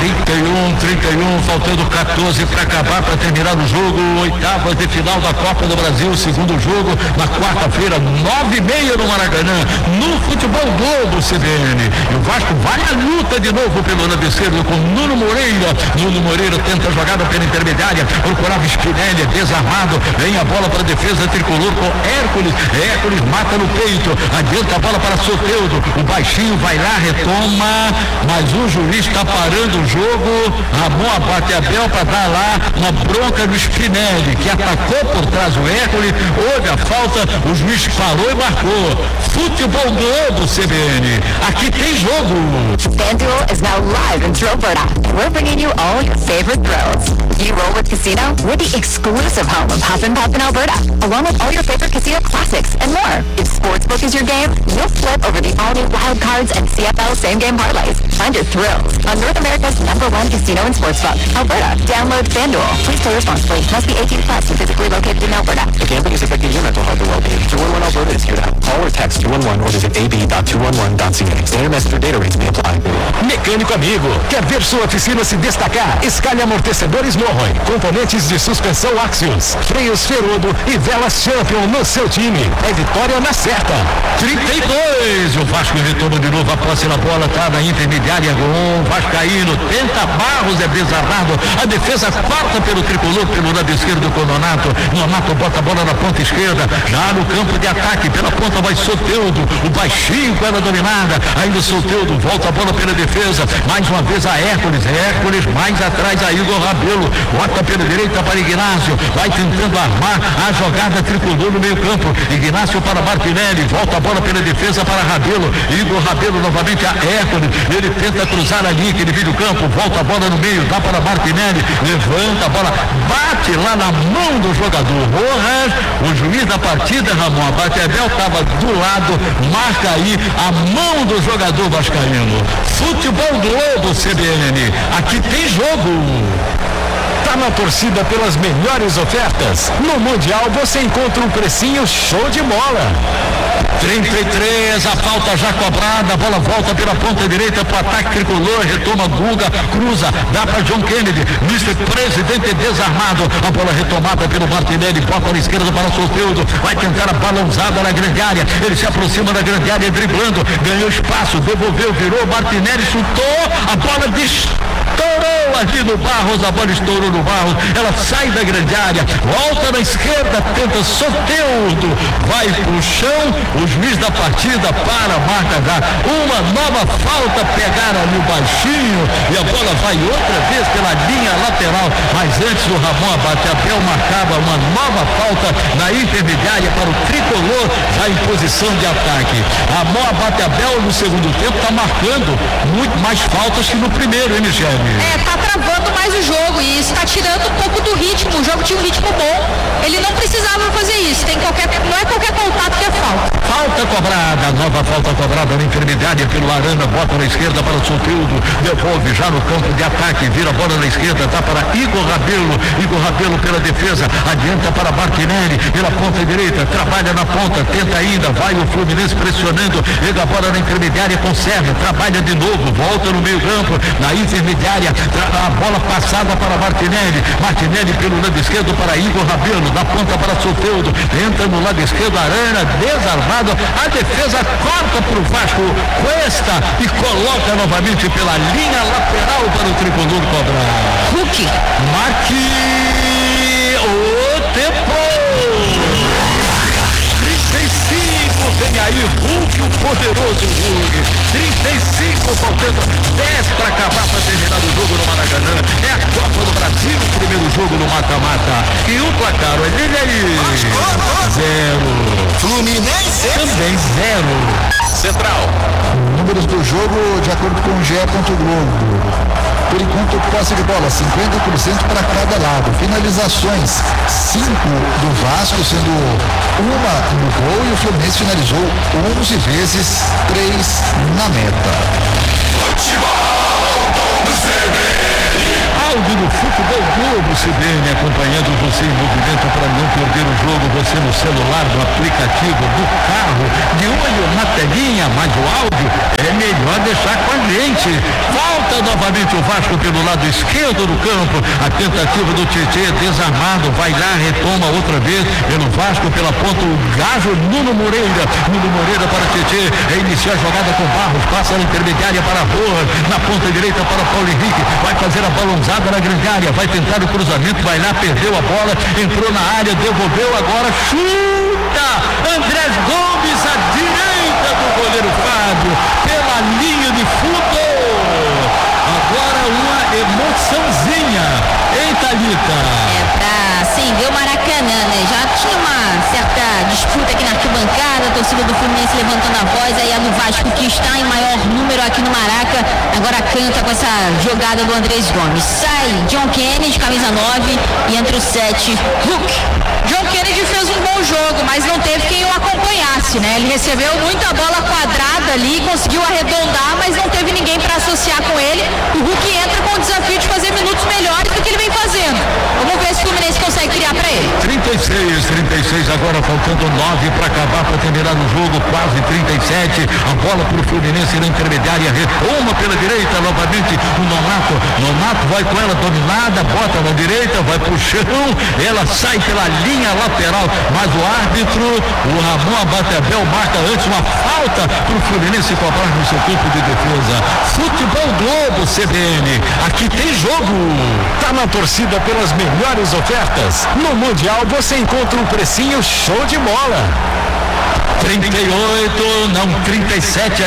31, faltando 14 para acabar, para terminar o jogo, oitavas de final da Copa do Brasil, segundo jogo na quarta-feira, 9h30 no Maracanã, no Futebol Globo CBN. E o Vasco vai à luta de novo pelo lado esquerdo com Nuno Moreira. Nuno Moreira tenta a jogada pela intermediária, procurava Spinelli, desarmado, vem a bola para a defesa tricolor com Hércules mata no peito, adianta a bola para Soteldo, o baixinho vai lá, retoma, mas o juiz está parando o jogo. Ramon Abateabel para dar lá uma bronca do Spinelli, que atacou por trás o Hércules, houve a falta, o juiz parou e marcou. Futebol Globo CBN, aqui tem jogo. FanDuel is now live in Alberta, and we're bringing you all your favorite thrills. You roll with Casino? We're the exclusive home of Huff and Puff in Alberta, along with all your favorite casino classics and more. If Sportsbook is your game, you'll flip over the all-new wild cards and CFL same-game parlays. Find your thrills on North America's #1 casino and sportsbook, Alberta. Download FanDuel. Please play responsibly. Must be 18 plus and physically located in Alberta. If gambling is affecting your mental health or well-being, 211 Alberta is here to help. Call or text 211 or visit ab.211.ca. Standard message or data rates may apply. Mecânico amigo, quer ver sua oficina se destacar? Escalhe amortecedores Morroy, componentes de suspensão Axios, freios Ferodo e velas Champion no seu time. É vitória na certa. 32, o Vasco retoma de novo a posse na bola, tá na intermediária, gol, Vascaíno, tenta Barros, é desarmado, a defesa corta pelo tricolor, pelo lado esquerdo com o Nonato bota a bola na ponta esquerda, já no campo de ataque, pela ponta vai Soteldo, o baixinho com ela dominada, ainda Soteldo, volta a bola pela defesa, mais uma vez a Hércules mais atrás a Igor Rabelo, bota pela direita para Ignácio, vai tentando armar a jogada tricolor no meio campo, Ignácio para Martinelli, volta a bola pela defesa para Rabelo, Igor Rabelo novamente a Hércules, ele tenta cruzar ali, que divide o campo, volta a bola no meio, dá para Martinelli, levanta a bola, bate lá na mão do jogador Rojas, o juiz da partida, Ramon Abateabel, estava do lado, marca aí a mão do jogador vascaíno. Futebol Globo CBN, aqui tem jogo. Tá na torcida pelas melhores ofertas? No Mundial você encontra um precinho show de bola. 33, a falta já cobrada, a bola volta pela ponta direita para o ataque tricolor, retoma Guga, cruza, dá para John Kennedy, Mr. Presidente desarmado, a bola retomada pelo Martinelli, bota na esquerda para Soteldo, vai tentar a balãozada na grande área, ele se aproxima da grande área, driblando, ganhou espaço, devolveu, virou, Martinelli chutou, a bola estourou aqui no Barros, a bola estourou no Barros, ela sai da grande área, volta na esquerda, tenta Soteldo, vai pro chão, o juiz da partida para a marca da uma nova falta, pegar ali o baixinho e a bola vai outra vez pela linha lateral, mas antes o Ramon Abateabel marcava uma nova falta na intermediária para o tricolor, já em posição de ataque. Ramon Abateabel no segundo tempo está marcando muito mais faltas que no primeiro, hein, Michele? Tá travando mais o jogo e isso tá tirando um pouco do ritmo, o jogo tinha um ritmo bom, ele não precisava fazer isso, não é qualquer contato que é falta. Falta cobrada, nova falta cobrada na intermediária pelo Arana, bota na esquerda para o Soteldo, devolve já no campo de ataque, vira a bola na esquerda, tá para Igor Rabelo pela defesa, adianta para Martinelli, pela ponta direita, trabalha na ponta, tenta ainda, vai o Fluminense pressionando, pega a bola na intermediária, conserva, trabalha de novo, volta no meio campo, na intermediária, a bola passada para Martinelli pelo lado esquerdo para Igor Rabelo, da ponta para Soteldo, entra no lado esquerdo, Arana, desarmado, a defesa corta para o Vasco, Cuesta e coloca novamente pela linha lateral para o tricolor cobrar. Hulk. Marque o tempo. 35, vem aí Hulk, o poderoso Hulk. 35, faltando 10 10 para acabar, para terminar o jogo no Maracanã. É a Copa do Brasil, o primeiro jogo no mata-mata. E o placar, olha ele aí. 0. Fluminense. Também 0. Central. Números do jogo de acordo com o GE. Globo. Por enquanto, posse de bola 50% para cada lado. Finalizações 5 do Vasco, sendo uma no gol, e o Fluminense finalizou 11 vezes, 3 na meta. Áudio do Futebol Globo CBN, acompanhando você em movimento para não perder o jogo, você no celular, no aplicativo, do carro, de olho na telinha, mas o áudio é melhor deixar com a gente. Volta novamente o Vasco pelo lado esquerdo do campo, a tentativa do Tietê, desarmado, vai lá, retoma outra vez pelo Vasco, pela ponta o Gajo, Nuno Moreira para Tietê, inicia a jogada com Barros, passa na intermediária para Rojas, na ponta direita para Paulo Henrique, vai fazer a balãozada na grande área, vai tentar o cruzamento, vai lá, perdeu a bola, entrou na área, devolveu, agora chuta Andrés Gomes à direita do goleiro Fábio, pela linha de fundo. Agora uma emoçãozinha, hein, Thalita? Pra acender o Maracanã, né? Já tinha uma certa disputa aqui na arquibancada, a torcida do Fluminense levantando a voz, aí a do Vasco, que está em maior número aqui no Maraca, agora canta com essa jogada do Andrés Gomes. Sai John Kennedy, camisa 9, e entra o 7, Hulk. John Kennedy fez um bom jogo, mas não teve quem o acompanhasse, né? Ele recebeu muita bola quadrada ali, conseguiu arredondar, mas não teve ninguém para associar com ele. O Hulk entra com o desafio de fazer minutos melhores do que ele vem fazendo. Vamos ver se o Fluminense consegue criar para ele. 36 agora, faltando 9 para acabar, para terminar o jogo, quase 37. A bola para o Fluminense na intermediária, retoma pela direita novamente o Nonato vai com ela dominada, bota na direita, vai pro chão, ela sai pela linha lateral, mas o árbitro, o Ramon Abatabel, marca antes uma falta para o Fluminense cobrar no seu campo de defesa. Futebol Globo CBN, aqui tem jogo. Tá na torcida pelas melhores ofertas. No Mundial você encontra um precinho show de bola. 38, não, 37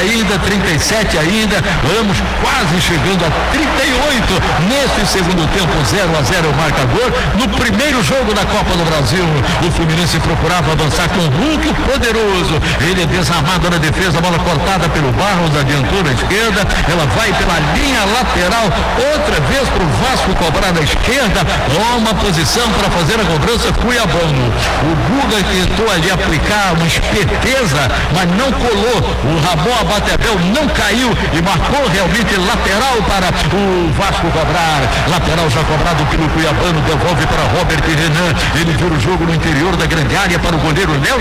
ainda, vamos quase chegando a 38 nesse segundo tempo, 0-0 o marcador. No primeiro jogo da Copa do Brasil, o Fluminense procurava avançar com o Hulk poderoso, ele é desarmado na defesa, bola cortada pelo Barros, adiantou na esquerda, ela vai pela linha lateral, outra vez para o Vasco cobrar na esquerda, uma posição para fazer a cobrança, Cuiabano. O Guga tentou ali aplicar uma esperteza, mas não colou. O Ramon Abatabel não caiu e marcou realmente lateral para o Vasco cobrar. Lateral já cobrado pelo Cuiabano, devolve para Robert Renan. Ele vira o jogo no interior da grande área para o goleiro Léo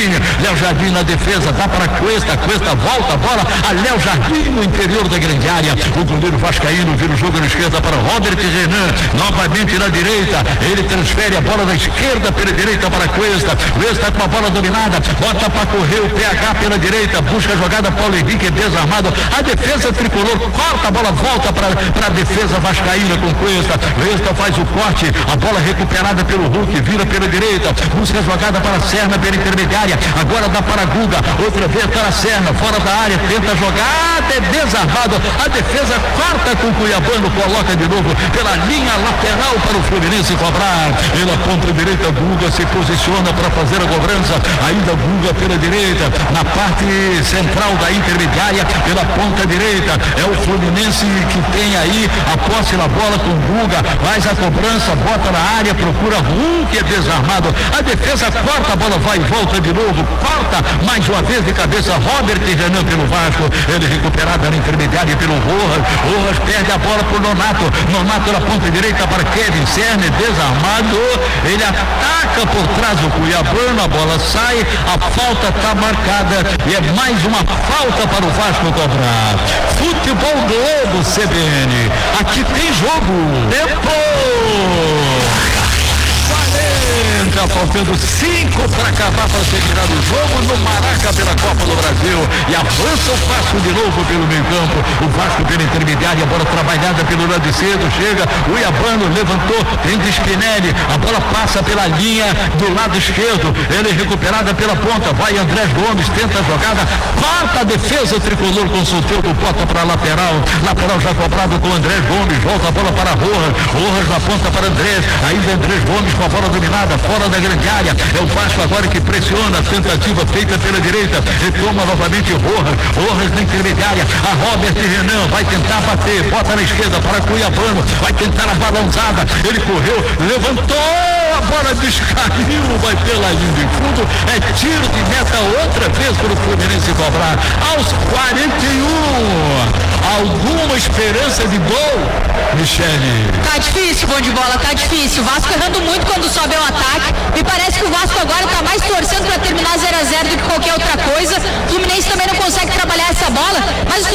Jardim na defesa, dá para Cuesta volta a bola a Léo Jardim no interior da grande área. O goleiro vascaíno vira o jogo na esquerda para Robert Renan, novamente na direita, ele transfere a bola da esquerda pela direita para Cuesta com a bola dominada, bota para correr o PH pela direita, busca a jogada, Paulo Henrique desarmado, a defesa tricolor corta a bola, volta para a defesa vascaína com Cuesta faz o corte, a bola recuperada pelo Hulk, vira pela direita, busca a jogada para a Serna pela intermediária, agora dá para Guga, outra vez para a Serna, fora da área, tenta jogar, é desarmado, a defesa corta com o Cuiabano, coloca de novo pela linha lateral para o Fluminense cobrar, pela ponta direita, Guga se posiciona para fazer a cobrança, ainda Guga pela direita, na parte central da intermediária, pela ponta direita, é o Fluminense que tem aí a posse na bola com Guga, faz a cobrança, bota na área, procura Hulk, é desarmado, a defesa corta, a bola vai e volta de novo, corta, mais uma vez de cabeça, Robert Renan pelo Vasco, ele recuperado na intermediária pelo Rojas perde a bola pro Nonato na ponta direita para Kevin Serna, desarmado, ele ataca por trás o Cuiabano, a bola sai, a falta está marcada e é mais uma falta para o Vasco cobrar. Futebol Globo CBN, aqui tem jogo. Depois já faltando 5 para acabar, para terminar o jogo no Maraca pela Copa do Brasil. E avança o Vasco de novo pelo meio campo. O Vasco pela intermediária, a bola trabalhada pelo lado esquerdo, chega o Iabano, levantou, tem de Spinelli, a bola passa pela linha do lado esquerdo, ele é recuperada pela ponta, vai Andrés Gomes, tenta a jogada, quarta defesa, o tricolor com Soteldo, bota para lateral já cobrado com Andrés Gomes, volta a bola para Rojas na ponta para Andrés, ainda Andrés Gomes com a bola dominada, fora da grande área, é o Vasco agora que pressiona, a tentativa feita pela direita, retoma novamente Rojas na intermediária, a Robert Renan vai tentar bater, bota na esquerda para Cuiabano, vai tentar a balançada, ele correu, levantou, a bola descaiu, vai pela linha de fundo, é tiro de meta outra vez para o Fluminense cobrar, aos 41, alguma esperança de gol, Michele? Tá difícil, bom de bola, tá difícil, o Vasco errando muito quando sobe ao ataque, me parece que o Vasco agora tá mais torcendo para terminar 0-0 do que qualquer outra coisa, o Fluminense também não consegue trabalhar essa bola, mas